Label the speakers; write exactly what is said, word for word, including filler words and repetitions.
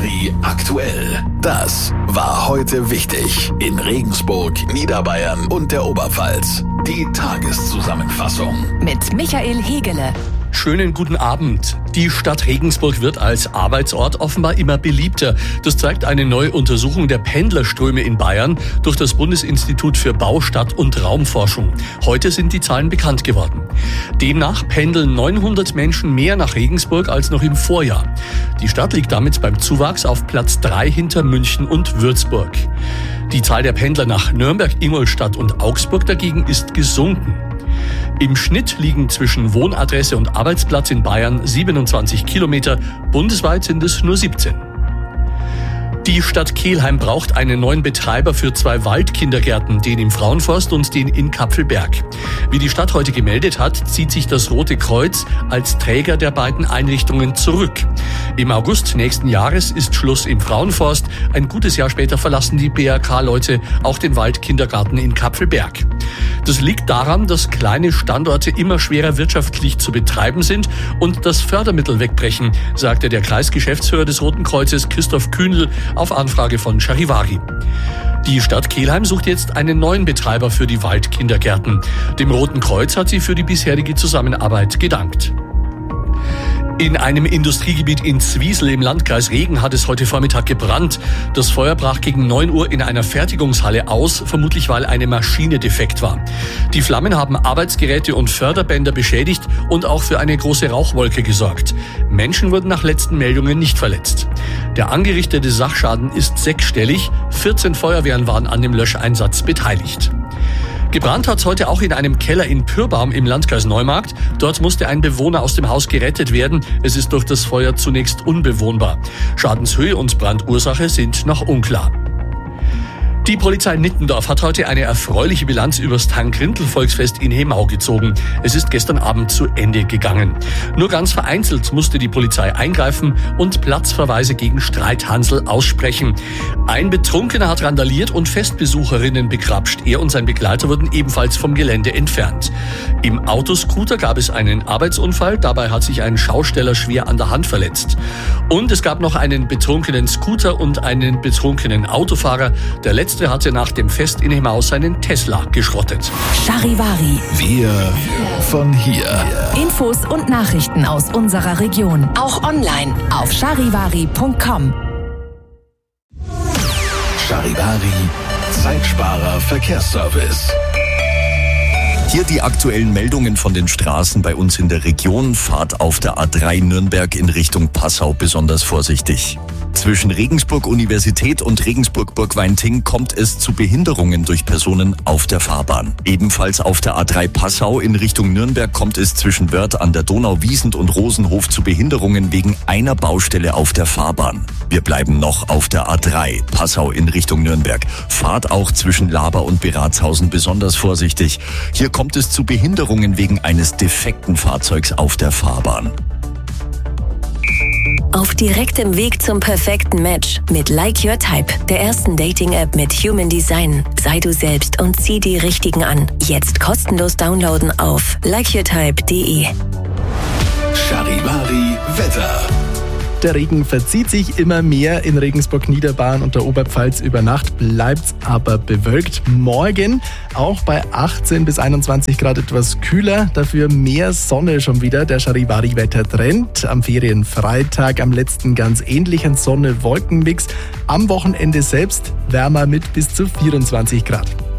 Speaker 1: Charivari aktuell. Das war heute wichtig in Regensburg, Niederbayern und der Oberpfalz. Die Tageszusammenfassung
Speaker 2: mit Michael Hegele.
Speaker 3: Schönen guten Abend. Die Stadt Regensburg wird als Arbeitsort offenbar immer beliebter. Das zeigt eine neue Untersuchung der Pendlerströme in Bayern durch das Bundesinstitut für Bau, Stadt- und Raumforschung. Heute sind die Zahlen bekannt geworden. Demnach pendeln neunhundert Menschen mehr nach Regensburg als noch im Vorjahr. Die Stadt liegt damit beim Zuwachs auf Platz drei hinter München und Würzburg. Die Zahl der Pendler nach Nürnberg, Ingolstadt und Augsburg dagegen ist gesunken. Im Schnitt liegen zwischen Wohnadresse und Arbeitsplatz in Bayern siebenundzwanzig Kilometer, bundesweit sind es nur siebzehn. Die Stadt Kelheim braucht einen neuen Betreiber für zwei Waldkindergärten, den im Frauenforst und den in Kapfelsberg. Wie die Stadt heute gemeldet hat, zieht sich das Rote Kreuz als Träger der beiden Einrichtungen zurück. Im August nächsten Jahres ist Schluss im Frauenforst. Ein gutes Jahr später verlassen die B R K-Leute auch den Waldkindergarten in Kapfelsberg. Das liegt daran, dass kleine Standorte immer schwerer wirtschaftlich zu betreiben sind und dass Fördermittel wegbrechen, sagte der Kreisgeschäftsführer des Roten Kreuzes Christoph Kühnl auf Anfrage von Charivari. Die Stadt Kelheim sucht jetzt einen neuen Betreiber für die Waldkindergärten. Dem Roten Kreuz hat sie für die bisherige Zusammenarbeit gedankt. In einem Industriegebiet in Zwiesel im Landkreis Regen hat es heute Vormittag gebrannt. Das Feuer brach gegen neun Uhr in einer Fertigungshalle aus, vermutlich weil eine Maschine defekt war. Die Flammen haben Arbeitsgeräte und Förderbänder beschädigt und auch für eine große Rauchwolke gesorgt. Menschen wurden nach letzten Meldungen nicht verletzt. Der angerichtete Sachschaden ist sechsstellig. vierzehn Feuerwehren waren an dem Löscheinsatz beteiligt. Gebrannt hat es heute auch in einem Keller in Pyrbaum im Landkreis Neumarkt. Dort musste ein Bewohner aus dem Haus gerettet werden. Es ist durch das Feuer zunächst unbewohnbar. Schadenshöhe und Brandursache sind noch unklar. Die Polizei Nittendorf hat heute eine erfreuliche Bilanz übers Tang-Grindel-Volksfest in Hemau gezogen. Es ist gestern Abend zu Ende gegangen. Nur ganz vereinzelt musste die Polizei eingreifen und Platzverweise gegen Streithansel aussprechen. Ein Betrunkener hat randaliert und Festbesucherinnen begrapscht. Er und sein Begleiter wurden ebenfalls vom Gelände entfernt. Im Autoscooter gab es einen Arbeitsunfall. Dabei hat sich ein Schausteller schwer an der Hand verletzt. Und es gab noch einen betrunkenen Scooter und einen betrunkenen Autofahrer. Der letzte Der hatte nach dem Fest in Hemau seinen Tesla geschrottet.
Speaker 2: Charivari.
Speaker 1: Wir von hier.
Speaker 2: Infos und Nachrichten aus unserer Region. Auch online auf charivari punkt com.
Speaker 1: Charivari, Zeitsparer Verkehrsservice.
Speaker 4: Hier die aktuellen Meldungen von den Straßen bei uns in der Region. Fahrt auf der A drei Nürnberg in Richtung Passau besonders vorsichtig. Zwischen Regensburg Universität und Regensburg Burgweinting kommt es zu Behinderungen durch Personen auf der Fahrbahn. Ebenfalls auf der A drei Passau in Richtung Nürnberg kommt es zwischen Wörth an der Donau, Wiesent und Rosenhof zu Behinderungen wegen einer Baustelle auf der Fahrbahn. Wir bleiben noch auf der A drei Passau in Richtung Nürnberg. Fahrt auch zwischen Laber und Beratshausen besonders vorsichtig. Hier kommt es zu Behinderungen wegen eines defekten Fahrzeugs auf der Fahrbahn.
Speaker 5: Auf direktem Weg zum perfekten Match mit Like Your Type, der ersten Dating-App mit Human Design. Sei du selbst und zieh die Richtigen an. Jetzt kostenlos downloaden auf like your type punkt de.
Speaker 1: Charivari Wetter.
Speaker 6: Der Regen verzieht sich immer mehr in Regensburg, Niederbayern und der Oberpfalz. Über Nacht bleibt's aber bewölkt. Morgen auch bei achtzehn bis einundzwanzig Grad etwas kühler, dafür mehr Sonne schon wieder. Der Charivari-Wetter-Trend am Ferienfreitag am letzten ganz ähnlich, ein Sonne-Wolken-Mix. Am Wochenende selbst wärmer mit bis zu vierundzwanzig Grad.